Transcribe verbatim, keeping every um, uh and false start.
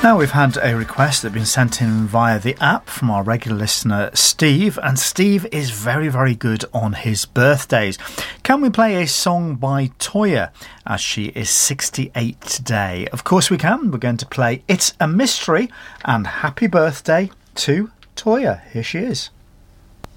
Now we've had a request that has been sent in via the app from our regular listener Steve, and Steve is very very good on his birthdays. Can we play a song by Toyah as she is sixty-eight today? Of course we can. We're going to play It's a Mystery and happy birthday to Toyah. Here she is.